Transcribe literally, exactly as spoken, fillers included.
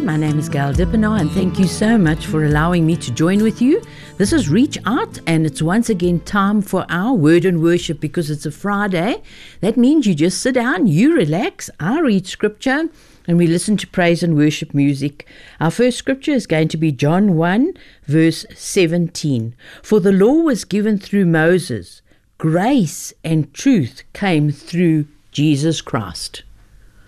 My name is Gail Dippenaar, and thank you so much for allowing me to join with you. This is Reach Out, and it's once again time for our Word and Worship because it's a Friday. That means you just sit down, you relax, I read scripture, and we listen to praise and worship music. Our first scripture is going to be John one, verse seventeen. For the law was given through Moses, grace and truth came through Jesus Christ.